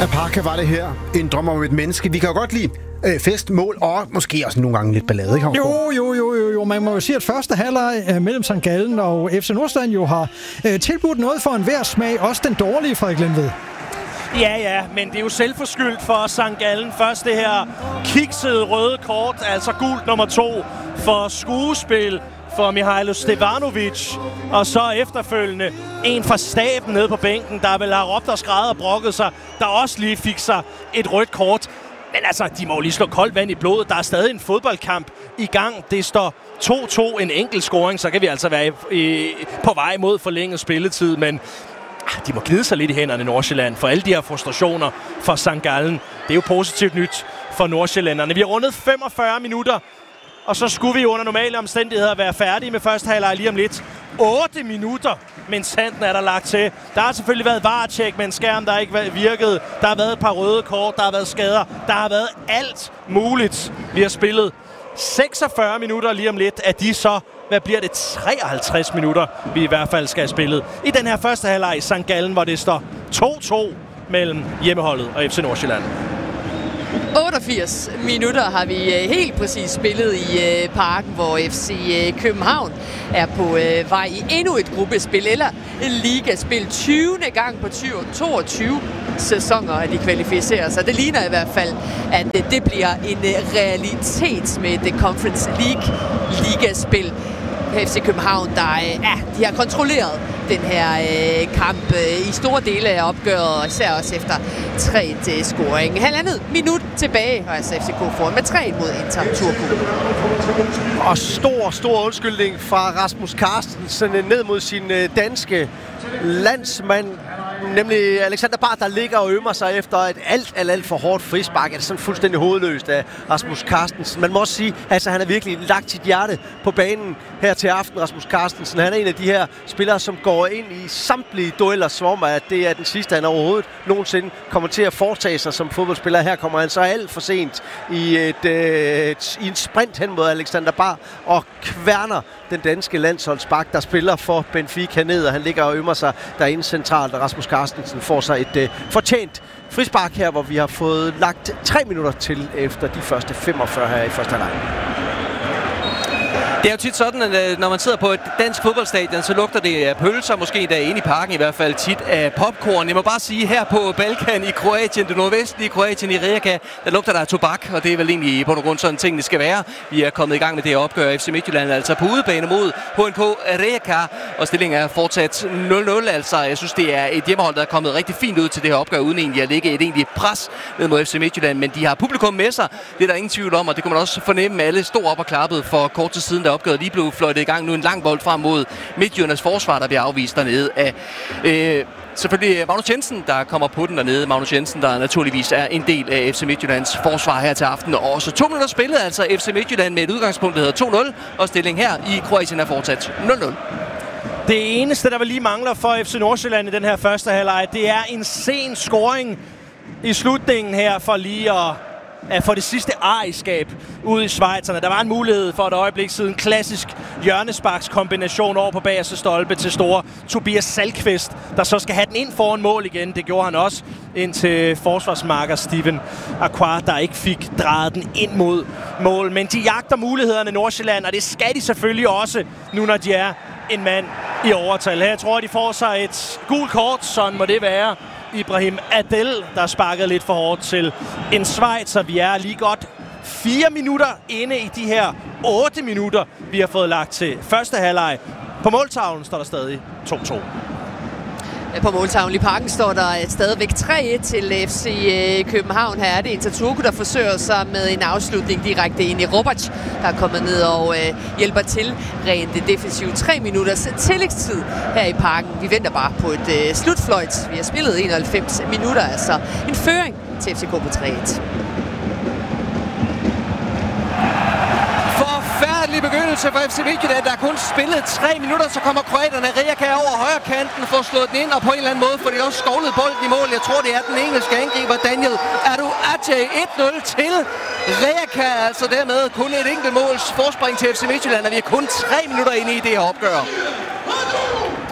Apaka var det her. En drøm om et menneske. Vi kan jo godt lide fest, mål og måske også nogle gange lidt ballade, ikke? Jo. Man må jo sige, at første halvleg mellem St. Gallen og FC Nordsjælland jo har tilbudt noget for enhver smag. Også den dårlige, Frederik Lindved. Ja, men det er jo selvforskyldt for St. Gallen. Først det her kiksede røde kort, altså gult nummer 2 for skuespil for Mihailo Stevanovic, og så efterfølgende en fra staben nede på bænken, der vel har råbt og skreget og brokket sig, der også lige fik sig et rødt kort. Men altså, de må lige slå koldt vand i blodet. Der er stadig en fodboldkamp i gang. Det står 2-2, en enkelt scoring, så kan vi altså være på vej mod forlænget spilletid, men de må glide sig lidt i hænderne, Nordsjælland, for alle de her frustrationer for St. Gallen. Det er jo positivt nyt for nordsjællænderne. Vi har rundet 45 minutter, og så skulle vi under normale omstændigheder være færdige med første halvleg lige om lidt. 8 minutter, mens handen er der lagt til. Der har selvfølgelig været VAR-check med en skærm, der ikke virkede. Der har været et par røde kort, der har været skader. Der har været alt muligt. Vi har spillet 46 minutter lige om lidt. Af de så, hvad bliver det, 53 minutter, vi i hvert fald skal have spillet i den her første halvleg i St. Gallen, hvor det står 2-2 mellem hjemmeholdet og FC Nordsjælland. 88 minutter har vi helt præcis spillet i Parken, hvor FC København er på vej i endnu et gruppespil eller ligaspil. 20. gang på 22 sæsoner, at de kvalificerer sig. Det ligner i hvert fald, at det bliver en realitet med det Conference League ligaspil. FC København, de har kontrolleret den her kamp i store dele af opgøret, især også efter 3-scoring. Halvandet minut tilbage, og altså FCK foran med 3 mod Inter Turku. Og stor undskyldning fra Rasmus Carstensen ned mod sin danske landsmand, nemlig Alexander Bard, der ligger og ømmer sig efter et alt for hårdt frispark. Det er sådan fuldstændig hovedløst af Rasmus Carstensen. Man må også sige, altså han har virkelig lagt sit hjerte på banen her til aften, Rasmus Carstensen. Han er en af de her spillere, som går ind i samtlige dueller, som om at det er den sidste, han overhovedet nogensinde kommer til at foretage sig som fodboldspiller. Her kommer han så alt for sent i en sprint hen mod Alexander Bard og kværner den danske landsholdsbak, der spiller for Benfica ned, og han ligger og ømmer sig derinde centralt, og Rasmus Carstensen får sig et fortjent frispark her, hvor vi har fået lagt 3 minutter til efter de første 45 her i første halvleg. Det er jo tit sådan, at når man sidder på et dansk fodboldstadion, så lugter det af pølser, måske der inde i parken i hvert fald tit af popcorn. Jeg må bare sige, her på Balkan i Kroatien, det nordvestlige Kroatien i Rijeka, der lugter der af tobak, og det er vel egentlig på grund sådan ting, det skal være. Vi er kommet i gang med det opgør FC Midtjylland, altså på udebane mod HNK Rijeka, og stillingen er fortsat 0-0. Altså, jeg synes, det er et hjemmehold, der er kommet rigtig fint ud til det her opgør, uden egentlig at lægge et egentligt pres ned mod FC Midtjylland, men de har publikum med sig, det er der ingen tvivl om, og det kan man også fornemme, alle stod op og klappede for kort tid siden, opgøret lige blev fløjtet i gang. Nu en lang bold frem mod Midtjyllands forsvar, der bliver afvist dernede af selvfølgelig Magnus Jensen, der kommer på den dernede. Magnus Jensen, der naturligvis er en del af FC Midtjyllands forsvar her til aften. Og så 2 minutter spillet, altså FC Midtjylland med et udgangspunkt, der hedder 2-0, og stilling her i Kroatien er fortsat 0-0. Det eneste, der vel lige mangler for FC Nordsjælland i den her første halvleg, det er en sen scoring i slutningen her for lige at få det sidste ejerskab ud i schweizerne. Der var en mulighed for et øjeblik siden. Klassisk hjørnesparkskombination over på bagerste stolpe til store Tobias Salkvist, der så skal have den ind foran mål igen. Det gjorde han også ind til forsvarsmarker Steven Aquar, der ikke fik drejet den ind mod mål. Men de jagter mulighederne i Nordsjælland, og det skal de selvfølgelig også, nu når de er en mand i overtal. Her tror jeg, de får sig et gult kort, sådan må det være. Ibrahim Adel, der sparkede lidt for hårdt til en Schweizer. Vi er lige godt 4 minutter inde i de her 8 minutter, vi har fået lagt til første halvleg. På måltavlen står der stadig 2-2. På måltavlen i Parken står der stadigvæk 3-1 til FC København. Her er det Inter Turku, der forsøger sig med en afslutning direkte ind i Robac, der er kommet ned og hjælper til rent defensivt. 3 minutters tillægstid her i Parken. Vi venter bare på et slutfløjt. Vi har spillet 91 minutter, altså en føring til FCK på 3-1. Forfærdelig begyndelse for FC Midtjylland. Der er kun spillet 3 minutter, så kommer kroaterne. Rijeka over højre kanten, får slået den ind, og på en eller anden måde får de også skovlet bolden i mål. Jeg tror, det er den engelske angriber Daniel Aduate. 1-0 til Rijeka. Altså dermed kun et enkelt måls forspring til FC Midtjylland, og vi er kun 3 minutter inde i det her opgør.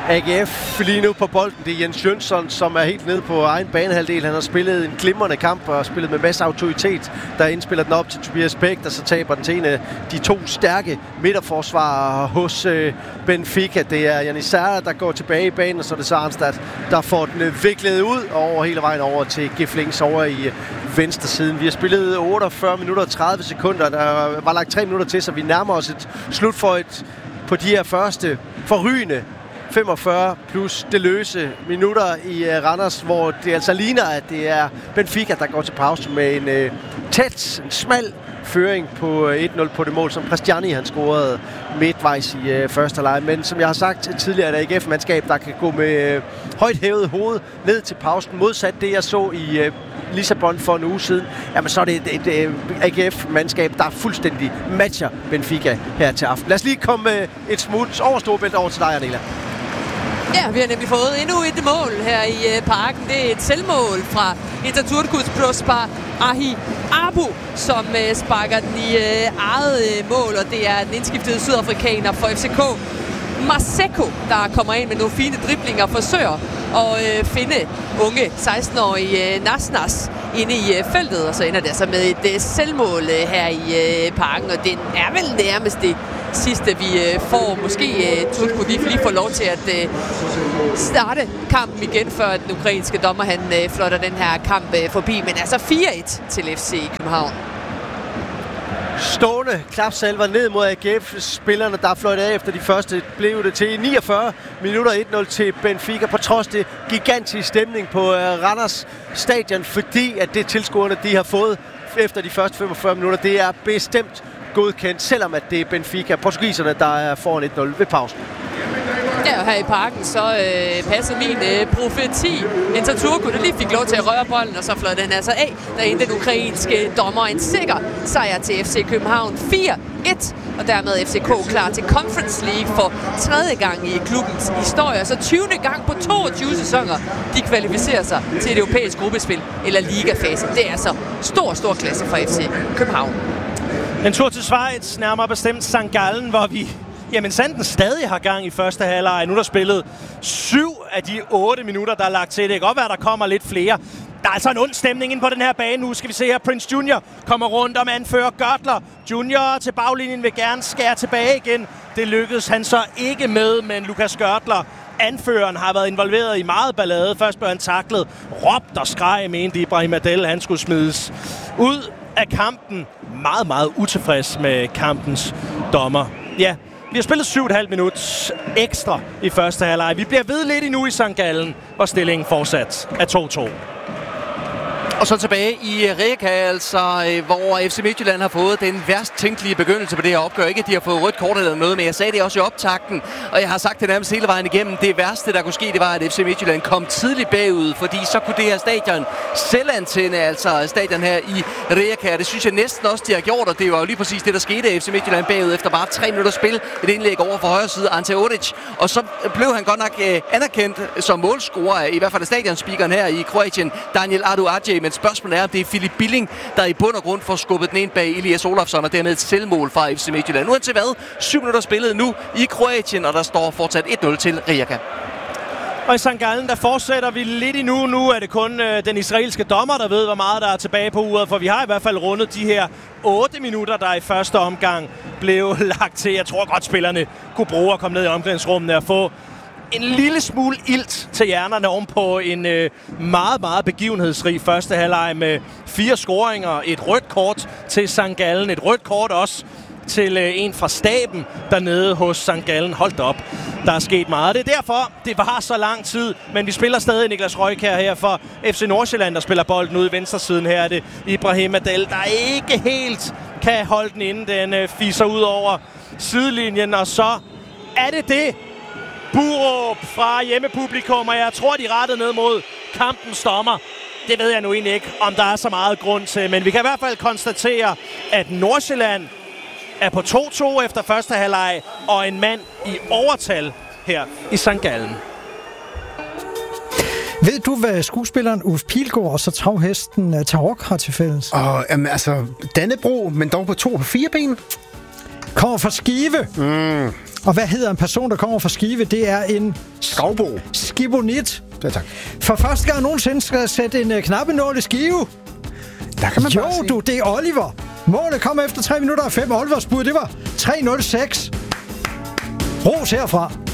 AGF lige nu på bolden. Det er Jens Jønsson, som er helt nede på egen banehalvdel. Han har spillet en glimrende kamp og spillet med masser af autoritet, der indspiller den op til Tobias Bæk, der så taber den til en af de to stærke midterforsvarere hos Benfica. Det er Jannis Serra, der går tilbage i banen, og så er det så Arnstad, der får den viklet ud og hele vejen over til Giflings over i venstre siden. Vi har spillet 48 minutter og 30 sekunder. Der var lagt 3 minutter til, så vi nærmer os et slutføjt på de her første forrygende 45 plus det løse minutter i Randers, hvor det altså ligner, at det er Benfica, der går til pause med en smal føring på 1-0 på det mål, som Christiani han scorede midtvejs i første halvleg. Men som jeg har sagt tidligere, er det AGF-mandskab, der kan gå med højt hævet hoved ned til pausen. Modsat det, jeg så i Lissabon for en uge siden, jamen så er det et AGF-mandskab, der fuldstændig matcher Benfica her til aften. Lad os lige komme et smut over Storebælt over til dig, Adela. Ja, vi har nemlig fået endnu et mål her i parken. Det er et selvmål fra Atatürk'us Prosper Ahi Abu, som sparker den i eget mål, og det er den indskiftede sydafrikaner for FCK, Maseko, der kommer ind med nogle fine driblinger og forsøger at finde unge 16-årige Nasnas inde i feltet, og så ender det altså med et selvmål her i parken, og det er vel nærmest det sidste, vi får. Måske Turku lige får lov til at starte kampen igen, før den ukrainske dommer han flotter den her kamp forbi, men altså 4-1 til FC København. Stående klapsalver ned mod AGF-spillerne, der fløjt af efter de første, blev det til 49 minutter 1-0 til Benfica, på trods det gigantisk stemning på Randers stadion, fordi at det tilskuerne, de har fået efter de første 45 minutter, det er bestemt godkendt, selvom at det er Benfica, portugiserne, der er foran 1-0 ved pausen. Ja, her i parken, så passede min profeti. Atatürk, der lige fik lov til at røre bolden, og så fløj den altså af. Der endte den ukrainske dommer en sikker sejr til FC København 4-1, og dermed FCK klar til Conference League for 3. gang i klubbens historie. Så 20. gang på 22 sæsoner, de kvalificerer sig til et europæisk gruppespil eller ligafase. Det er altså stor klasse for FC København. En tur til Schweiz, nærmere bestemt St. Gallen, hvor vi sanden stadig har gang i første halvleg. Nu er der spillet 7 af de 8 minutter, der er lagt til. Det kan godt være, der kommer lidt flere. Der er altså en ond stemning ind på den her bane. Nu skal vi se her, Prince Junior kommer rundt om anfører Görtler. Junior til baglinjen vil gerne skære tilbage igen. Det lykkedes han så ikke med, men Lukas Görtler, anføreren, har været involveret i meget ballade. Først blev han taklet, råbt og skreg, mente Ibrahim Adel, han skulle smides ud af kampen. Meget utilfreds med kampens dommer. Ja, vi har spillet 7,5 minutter ekstra i første halvleg. Vi bliver ved lidt endnu i St. Gallen, hvor stillingen fortsat er 2-2. Og så tilbage i Rijeka, altså, hvor FC Midtjylland har fået den værst tænkelige begyndelse på det her opgør. Ikke at de har fået rødt kort eller noget, men jeg sagde det også i optakten, og jeg har sagt det nærmest hele vejen igennem. Det værste, der kunne ske, det var, at FC Midtjylland kom tidligt bagud, fordi så kunne det her stadion selv antænde, altså stadion her i Rijeka. Det synes jeg næsten også, de har gjort, og det var jo lige præcis det, der skete. FC Midtjylland bagud efter bare 3 minutter spil. Et indlæg over for højre side, Ante Odic, og så blev han godt nok anerkendt som målscorer, i hvert fald af stadionspeakeren her i Kroatien, Daniel Adu-Adje. Men spørgsmålet er, om det er Filip Billing, der i bund og grund får skubbet den ind bag Elias Olafsson, og dermed et selvmål fra FC Midtjylland. Nu er til hvad? 7 minutter spillet nu i Kroatien, og der står fortsat 1-0 til Rijeka. Og i St. Gallen, der fortsætter vi lidt endnu. Nu er det kun den israelske dommer, der ved, hvor meget der er tilbage på uret, for vi har i hvert fald rundet de her 8 minutter, der i første omgang blev lagt til. Jeg tror godt, spillerne kunne bruge at komme ned i omklædningsrummet og få en lille smule ilt til hjernerne ovenpå en meget begivenhedsrig første halvleg med 4 scoringer, et rødt kort til St. Gallen, et rødt kort også til en fra staben dernede hos St. Gallen. Hold da op, der er sket meget. Det er derfor, det var så lang tid, men vi spiller stadig Niklas Røjkjær her for FC Nordsjælland, der spiller bolden ude i venstre siden. Her er det Ibrahim Adel, der ikke helt kan holde den inde. Den fiser ud over sidelinjen, og så er det Burup fra hjemmepublikum, og jeg tror, de rettede ned mod kampens dommer. Det ved jeg nu egentlig ikke, om der er så meget grund til, men vi kan i hvert fald konstatere, at Nordsjælland er på 2-2 efter første halvleg, og en mand i overtal her i St. Gallen. Ved du, hvad skuespilleren Ulf Pilgaard og så travhesten Tarok har til fælles? Dannebro, men dog på 2 og 4 ben? kommer fra Skive. Og hvad hedder en person, der kommer fra Skive? Det er en... Skovbo. Skibonit. Ja, tak. For første gang nogensinde skal jeg sætte en knappenål i Skive. Der kan man bare sige. Jo, det er Oliver. Målet kom efter 3 minutter og 5. Olivers bud, det var 3:06. Ros herfra.